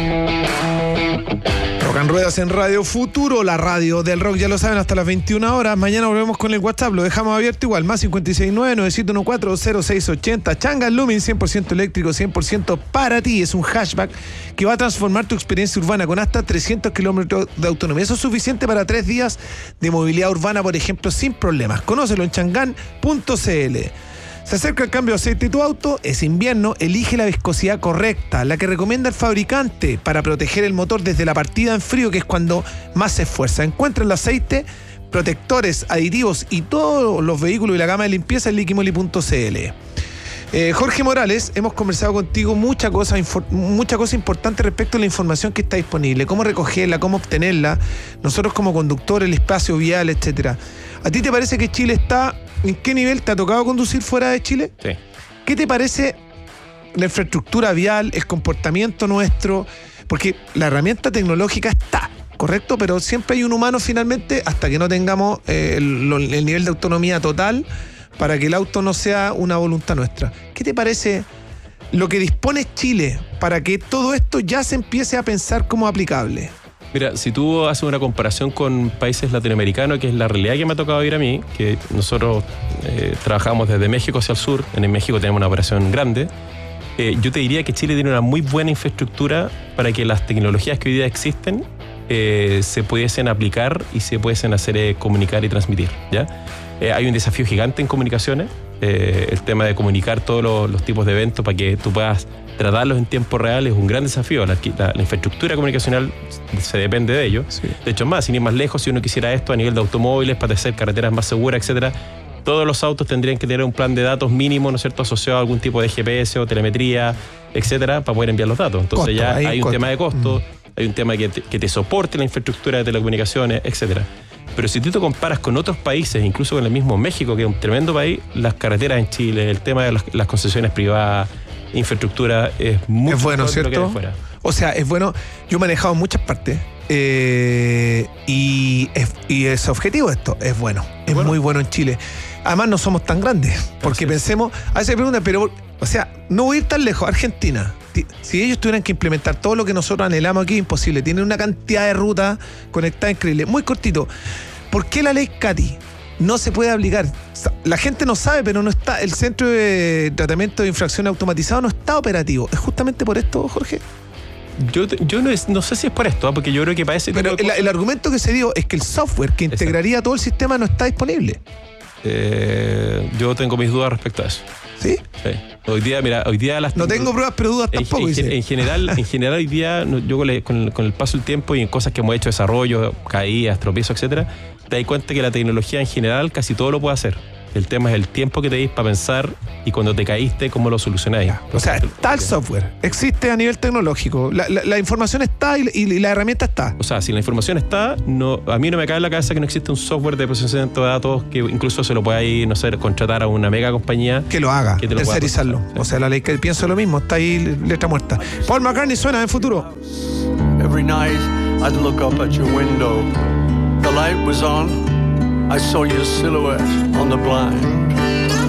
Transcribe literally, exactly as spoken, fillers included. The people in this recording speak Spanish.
Rock and Ruedas en Radio Futuro, la radio del rock, ya lo saben, hasta las veintiuna horas. Mañana volvemos con el WhatsApp, lo dejamos abierto igual, más cinco seis nueve, nueve siete uno cuatro, cero seis ocho cero. Changan Lumin, cien por ciento eléctrico, cien por ciento para ti. Es un hatchback que va a transformar tu experiencia urbana con hasta trescientos kilómetros de autonomía. Eso es suficiente para tres días de movilidad urbana, por ejemplo, sin problemas. Conócelo en changan punto c l. Se acerca el cambio de aceite de tu auto, es invierno, elige la viscosidad correcta, la que recomienda el fabricante para proteger el motor desde la partida en frío, que es cuando más se esfuerza. Encuentra el aceite, protectores, aditivos y todos los vehículos y la gama de limpieza en liquimoli punto c l. Eh, Jorge Morales, hemos conversado contigo mucha cosa, infor- mucha cosa importante respecto a la información que está disponible, cómo recogerla, cómo obtenerla, nosotros como conductores, el espacio vial, etcétera. ¿A ti te parece que Chile está, en qué nivel te ha tocado conducir fuera de Chile? Sí. ¿Qué te parece la infraestructura vial, el comportamiento nuestro? Porque la herramienta tecnológica está, correcto, pero siempre hay un humano finalmente, hasta que no tengamos eh, el, el nivel de autonomía total para que el auto no sea una voluntad nuestra. ¿Qué te parece lo que dispone Chile para que todo esto ya se empiece a pensar como aplicable? Mira, si tú haces una comparación con países latinoamericanos, que es la realidad que me ha tocado vivir a mí, que nosotros eh, trabajamos desde México hacia el sur, en México tenemos una operación grande, eh, yo te diría que Chile tiene una muy buena infraestructura para que las tecnologías que hoy día existen eh, se pudiesen aplicar y se pudiesen hacer eh, comunicar y transmitir, ¿ya? Eh, hay un desafío gigante en comunicaciones, eh, el tema de comunicar todos los, los tipos de eventos para que tú puedas tratarlos en tiempo real es un gran desafío. La, la, la infraestructura comunicacional se depende de ello. Sí. De hecho, más, sin ir más lejos, si uno quisiera esto a nivel de automóviles, para hacer carreteras más seguras, etcétera, todos los autos tendrían que tener un plan de datos mínimo, ¿no es cierto?, asociado a algún tipo de G P S o telemetría, etcétera, para poder enviar los datos. Entonces costo, ya hay, hay un costo. tema de costo, mm. hay un tema que te, que te soporte la infraestructura de telecomunicaciones, etcétera. Pero si tú te comparas con otros países, incluso con el mismo México, que es un tremendo país, las carreteras en Chile, el tema de las, las concesiones privadas, infraestructura es muy es bueno, ¿cierto? De lo que hay fuera. O sea, es bueno. Yo he manejado en muchas partes eh, y, es, y es objetivo esto, es bueno, es bueno. Muy bueno en Chile. Además no somos tan grandes, porque Entonces, pensemos, a veces me preguntan, pero, o sea, no voy a ir tan lejos, Argentina, si ellos tuvieran que implementar todo lo que nosotros anhelamos aquí, es imposible, tienen una cantidad de rutas conectadas increíble. Muy cortito, ¿por qué la ley Cati no se puede aplicar? La gente no sabe, pero no está, el centro de tratamiento de infracción automatizado no está operativo. ¿Es justamente por esto, Jorge? Yo, yo no, es, no sé si es por esto, porque yo creo que parece... Pero el, el argumento que se dio es que el software que integraría Exacto. todo el sistema no está disponible. Eh, yo tengo mis dudas respecto a eso. ¿Sí? Sí. Hoy día, mira, hoy día las no tengo pruebas, pero dudas tampoco. En, en, en general, en general hoy día, yo con el, con el paso del tiempo y en cosas que hemos hecho, desarrollo, caídas, tropiezos, etcétera, te das cuenta que la tecnología en general casi todo lo puede hacer. El tema es el tiempo que te dis para pensar y cuando te caíste, cómo lo solucionáis. O sea, está el software, existe a nivel tecnológico, la, la, la información está y, y la herramienta está. O sea, si la información está, no, a mí no me cae en la cabeza que no existe un software de procesamiento de datos que incluso se lo pueda ir, no sé, contratar a una mega compañía. Que lo haga, que te lo tercerizarlo. Pueda procesar, ¿sí? O sea, la ley que pienso lo mismo, está ahí letra muerta. Paul McCartney suena en Futuro. Every night I'd look up at your window. The light was on. I saw your silhouette on the blind.